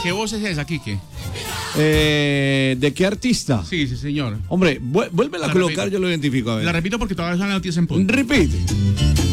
¿Qué voz es esa, Quique? ¿De qué artista? Sí, sí, señor. Hombre, vuélvela a colocar, repito. yo lo identifico. A ver. La repito porque todavía son las noticias en punto. Repite.